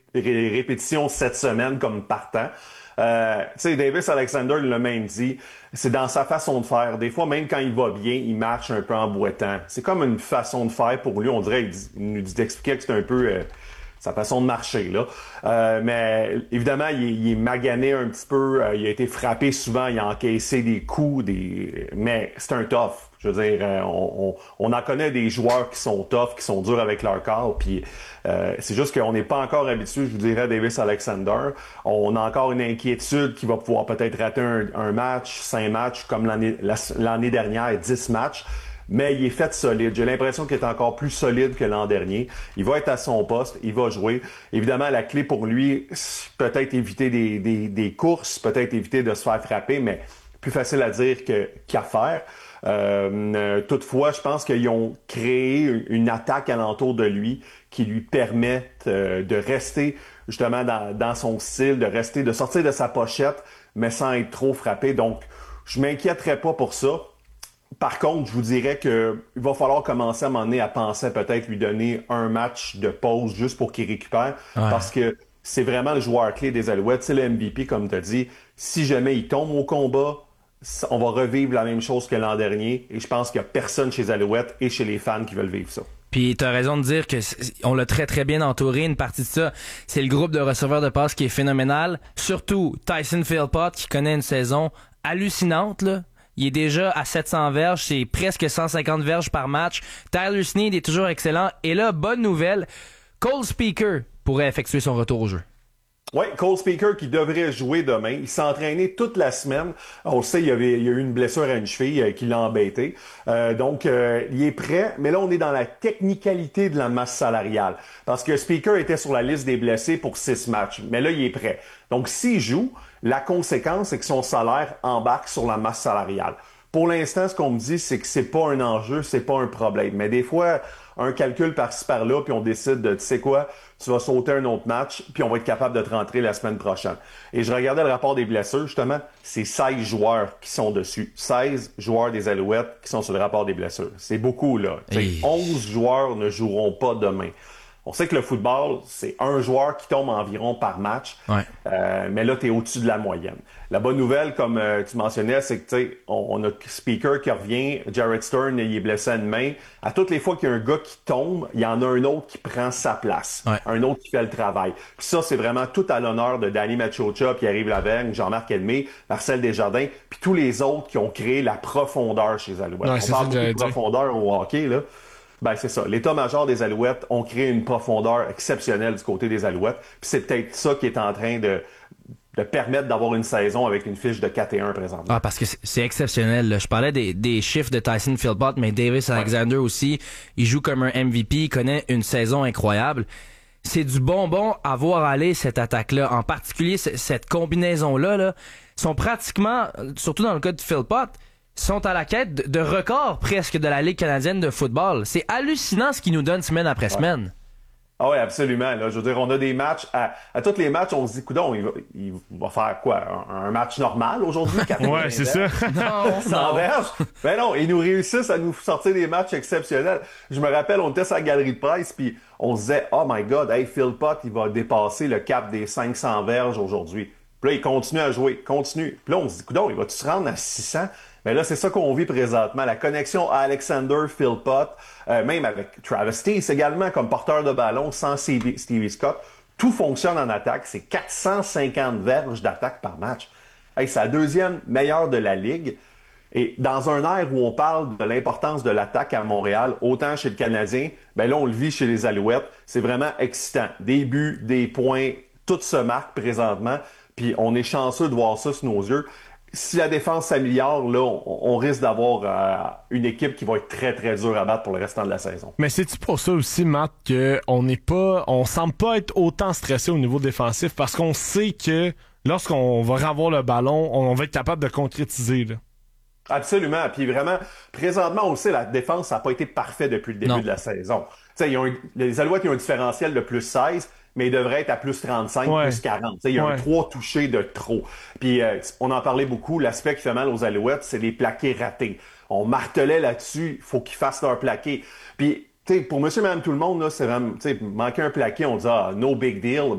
répétitions cette semaine comme partant. Tu sais, Davis Alexander l'a même dit, c'est dans sa façon de faire. Des fois, même quand il va bien, il marche un peu en boitant. C'est comme une façon de faire pour lui. On dirait, il nous dit d'expliquer que c'est un peu sa façon de marcher, là. Mais évidemment, il est magané un petit peu. Il a été frappé souvent. Il a encaissé des coups. Mais c'est un tough. Je veux dire, on en connaît des joueurs qui sont tough, qui sont durs avec leur corps. Puis c'est juste qu'on n'est pas encore habitué, je vous dirais, à Davis Alexander. On a encore une inquiétude qu'il va pouvoir peut-être rater un match, 5 matchs, comme l'année dernière, 10 matchs. Mais il est fait solide. J'ai l'impression qu'il est encore plus solide que l'an dernier. Il va être à son poste, il va jouer. Évidemment, la clé pour lui, peut-être éviter des courses, peut-être éviter de se faire frapper, mais plus facile à dire qu'à faire. Toutefois, je pense qu'ils ont créé une attaque alentour de lui qui lui permet de rester justement dans son style, de sortir de sa pochette, mais sans être trop frappé. Donc, je m'inquiéterais pas pour ça. Par contre, je vous dirais que il va falloir commencer à un moment donné à penser à peut-être lui donner un match de pause juste pour qu'il récupère. Ouais. Parce que c'est vraiment le joueur clé des Alouettes. C'est le MVP, comme tu as dit. Si jamais il tombe au combat, on va revivre la même chose que l'an dernier. Et je pense qu'il n'y a personne chez les Alouettes et chez les fans qui veulent vivre ça. Puis t'as raison de dire que on l'a très très bien entouré. Une partie de ça, c'est le groupe de receveurs de passe qui est phénoménal. Surtout Tyson Philpott qui connaît une saison hallucinante, là. Il est déjà à 700 verges, c'est presque 150 verges par match. Tyler Snead est toujours excellent. Et là, bonne nouvelle, Cole Speaker pourrait effectuer son retour au jeu. Oui, Cole Speaker qui devrait jouer demain. Il s'est entraîné toute la semaine. On le sait, il y a eu une blessure à une cheville qui l'a embêté. Donc, il est prêt. Mais là, on est dans la technicalité de la masse salariale. Parce que Speaker était sur la liste des blessés pour 6 matchs. Mais là, il est prêt. Donc, s'il joue, la conséquence, c'est que son salaire embarque sur la masse salariale. Pour l'instant, ce qu'on me dit, c'est que c'est pas un enjeu, c'est pas un problème. Mais des fois, un calcul par-ci par-là, puis on décide de, tu sais quoi, tu vas sauter un autre match, puis on va être capable de te rentrer la semaine prochaine. Et je regardais le rapport des blessures, justement, c'est 16 joueurs qui sont dessus. 16 joueurs des Alouettes qui sont sur le rapport des blessures. C'est beaucoup, là. 11 joueurs ne joueront pas demain. On sait que le football, c'est un joueur qui tombe environ par match. Ouais. Mais là, tu es au-dessus de la moyenne. La bonne nouvelle, comme tu mentionnais, c'est que tu sais, on a Speaker qui revient, Jared Stern, il est blessé à une main. À toutes les fois qu'il y a un gars qui tombe, il y en a un autre qui prend sa place. Ouais. Un autre qui fait le travail. Puis ça, c'est vraiment tout à l'honneur de Danny Machocha, Pierre-Yves Lavergne, Jean-Marc Edmé, Marcel Desjardins, puis tous les autres qui ont créé la profondeur chez les Alouettes. Ouais, on parle beaucoup de profondeur au hockey, là. Ben c'est ça. L'état-major des Alouettes ont créé une profondeur exceptionnelle du côté des Alouettes. Puis c'est peut-être ça qui est en train de permettre d'avoir une saison avec une fiche de 4-1 présentement. Ah, parce que c'est exceptionnel, là. Je parlais des chiffres de Tyson Philpott, mais Davis Alexander aussi. Il joue comme un MVP, il connaît une saison incroyable. C'est du bonbon à voir aller, cette attaque-là. En particulier, cette combinaison-là, là, sont pratiquement, surtout dans le cas de Philpott, sont à la quête de records presque de la Ligue canadienne de football. C'est hallucinant ce qu'ils nous donnent semaine après semaine. Ah oui, absolument. Là, je veux dire, on a des matchs, à tous les matchs, on se dit, coudonc, il va faire quoi? Un match normal aujourd'hui? Ouais, c'est ça. Non, sans verge. Ben non, ils nous réussissent à nous sortir des matchs exceptionnels. Je me rappelle, on était sur la galerie de presse, puis on se disait, oh my God, hey, Philpott, il va dépasser le cap des 500 verges aujourd'hui. Puis là, il continue à jouer, continue. Puis là, on se dit, coudonc, il va-tu se rendre à 600? Mais là, c'est ça qu'on vit présentement. La connexion Alexander Philpott, même avec Travis Steele également comme porteur de ballon, sans Stevie Scott, tout fonctionne en attaque. C'est 450 verges d'attaque par match. Hey, c'est la deuxième meilleure de la Ligue. Et dans un air où on parle de l'importance de l'attaque à Montréal, autant chez le Canadien, ben là, on le vit chez les Alouettes. C'est vraiment excitant. Des buts, des points, tout se marque présentement. Puis on est chanceux de voir ça sous nos yeux. Si la défense s'améliore, là, on risque d'avoir une équipe qui va être très, très dure à battre pour le restant de la saison. Mais c'est-tu pour ça aussi, Matt, on semble pas être autant stressé au niveau défensif parce qu'on sait que lorsqu'on va revoir le ballon, on va être capable de concrétiser, là. Absolument. Puis vraiment, présentement, on le sait, la défense n'a pas été parfaite depuis le début de la saison. Tu sais, les Alouettes, ils ont un différentiel de plus 16, mais ils devraient être à plus 35, plus 40. Il y a un 3 touchés de trop. Puis on en parlait beaucoup, l'aspect qui fait mal aux Alouettes, c'est les plaqués ratés. On martelait là-dessus, il faut qu'ils fassent leur plaqué. Puis pour monsieur, madame, tout le monde, là, c'est vraiment, manquer un plaqué, on dit, no big deal.